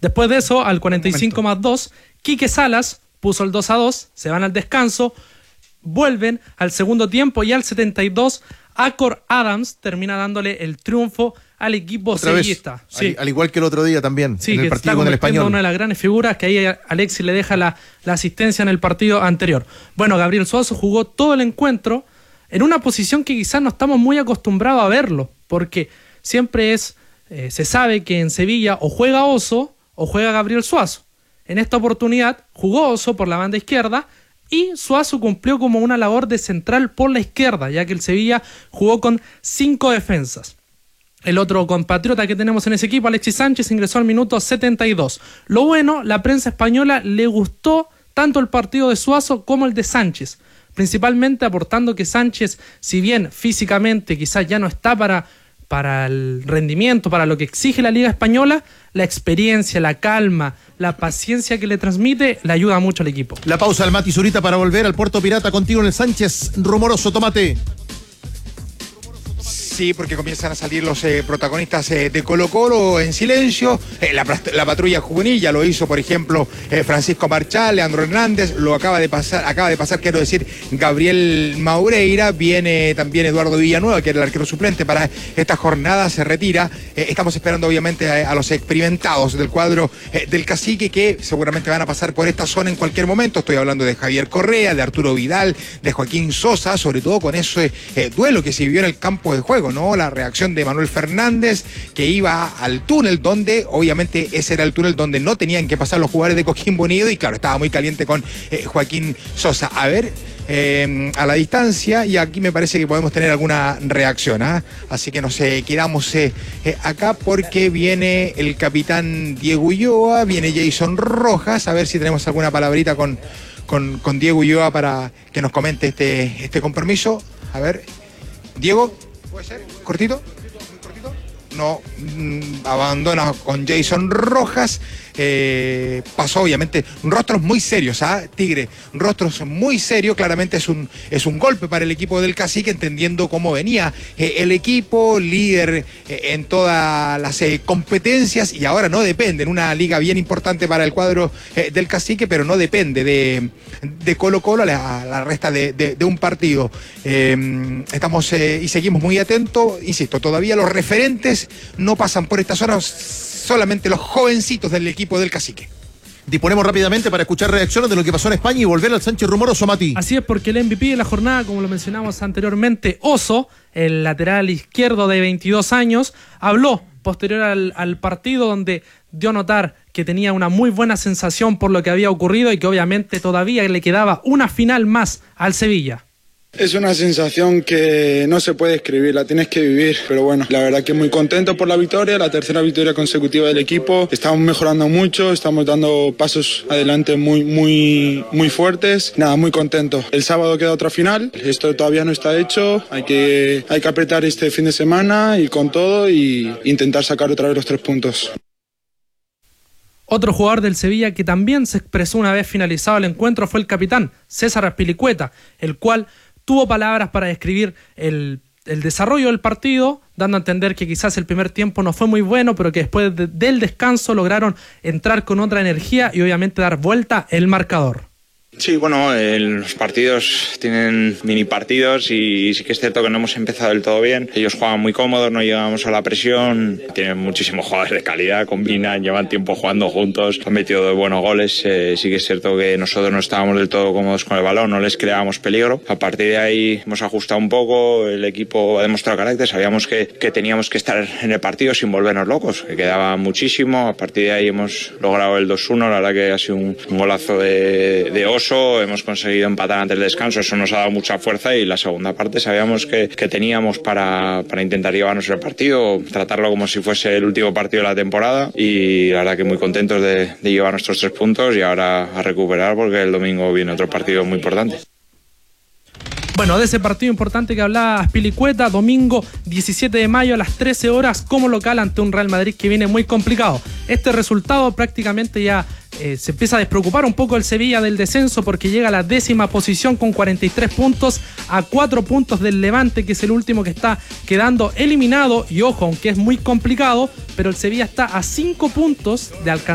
Después de eso, al 45+2, Quique Salas puso el 2-2, se van al descanso, vuelven al segundo tiempo y al 72, Acor Adams termina dándole el triunfo al equipo sevillista. Sí. Al igual que el otro día también, sí, en el partido con el Español. Una de las grandes figuras que ahí Alexis le deja la asistencia en el partido anterior. Bueno, Gabriel Suazo jugó todo el encuentro en una posición que quizás no estamos muy acostumbrados a verlo, porque siempre se sabe que en Sevilla o juega Oso o juega Gabriel Suazo. En esta oportunidad jugó Oso por la banda izquierda y Suazo cumplió como una labor de central por la izquierda, ya que el Sevilla jugó con 5 defensas. El otro compatriota que tenemos en ese equipo, Alexis Sánchez, ingresó al minuto 72. Lo bueno, la prensa española le gustó tanto el partido de Suazo como el de Sánchez, principalmente aportando que Sánchez, si bien físicamente quizás ya no está para el rendimiento, para lo que exige la Liga Española, la experiencia, la calma, la paciencia que le transmite, le ayuda mucho al equipo. La pausa al Mati Zurita para volver al Puerto Pirata contigo en el Sánchez Rumoroso. Tómate. Sí, porque comienzan a salir los protagonistas de Colo-Colo en silencio. La patrulla juvenil ya lo hizo, por ejemplo, Francisco Marchal, Leandro Hernández, lo acaba de pasar, quiero decir, Gabriel Maureira. Viene también Eduardo Villanueva, que era el arquero suplente para esta jornada, se retira. Estamos esperando obviamente a los experimentados del cuadro del Cacique, que seguramente van a pasar por esta zona en cualquier momento. Estoy hablando de Javier Correa, de Arturo Vidal, de Joaquín Sosa, sobre todo con ese duelo que se vivió en el campo de juego, ¿no? La reacción de Manuel Fernández, que iba al túnel, donde obviamente ese era el túnel donde no tenían que pasar los jugadores de Coquimbo Unido, y claro, estaba muy caliente con Joaquín Sosa. A ver, a la distancia, y aquí me parece que podemos tener alguna reacción, ¿eh? Así que nos quedamos acá, porque viene el capitán Diego Ulloa, viene Jason Rojas, a ver si tenemos alguna palabrita con Diego Ulloa para que nos comente este compromiso. A ver, Diego, ¿puede ser? ¿Cortito? ¿Muy cortito? No, abandona con Jason Rojas. Pasó obviamente rostros muy serios, Tigre, rostros muy serios. Claramente es un golpe para el equipo del Cacique, entendiendo cómo venía el equipo, líder en todas las competencias, y ahora no depende, en una liga bien importante para el cuadro del Cacique, pero no depende de Colo-Colo a la resta de un partido. Estamos y seguimos muy atentos, insisto, todavía los referentes no pasan por esta zona, solamente los jovencitos del equipo del Cacique. Disponemos rápidamente para escuchar reacciones de lo que pasó en España y volver al Sánchez Rumoroso, Mati. Así es, porque el MVP de la jornada, como lo mencionamos anteriormente, Oso, el lateral izquierdo de 22 años, habló posterior al partido, donde dio a notar que tenía una muy buena sensación por lo que había ocurrido y que obviamente todavía le quedaba una final más al Sevilla. Es una sensación que no se puede escribir, la tienes que vivir, pero bueno, la verdad que muy contento por la victoria, la tercera victoria consecutiva del equipo. Estamos mejorando mucho, estamos dando pasos adelante muy fuertes. Nada, muy contento. El sábado queda otra final, esto todavía no está hecho, hay que apretar este fin de semana, ir con todo y intentar sacar otra vez los 3 puntos. Otro jugador del Sevilla que también se expresó una vez finalizado el encuentro fue el capitán César Azpilicueta, el cual tuvo palabras para describir el desarrollo del partido, dando a entender que quizás el primer tiempo no fue muy bueno, pero que después del descanso lograron entrar con otra energía y obviamente dar vuelta el marcador. Sí, bueno, los partidos tienen mini partidos y sí que es cierto que no hemos empezado del todo bien. Ellos juegan muy cómodos, no llegamos a la presión, tienen muchísimos jugadores de calidad, combinan, llevan tiempo jugando juntos, han metido 2 buenos goles. Sí que es cierto que nosotros no estábamos del todo cómodos con el balón, no les creábamos peligro. A partir de ahí hemos ajustado un poco, el equipo ha demostrado carácter, sabíamos que teníamos que estar en el partido sin volvernos locos, que quedaba muchísimo. A partir de ahí hemos logrado el 2-1, la verdad que ha sido un golazo de Oso. Hemos conseguido empatar antes del descanso, eso nos ha dado mucha fuerza, y la segunda parte sabíamos que teníamos para intentar llevarnos el partido, tratarlo como si fuese el último partido de la temporada, y la verdad que muy contentos de llevar nuestros 3 puntos y ahora a recuperar, porque el domingo viene otro partido muy importante. Bueno, de ese partido importante que hablaba Azpilicueta, domingo 17 de mayo a las 13 horas como local ante un Real Madrid que viene muy complicado. Este resultado prácticamente ya se empieza a despreocupar un poco el Sevilla del descenso, porque llega a la 10ª posición con 43 puntos, a 4 puntos del Levante, que es el último que está quedando eliminado. Y ojo, aunque es muy complicado, pero el Sevilla está a 5 puntos de alcanzar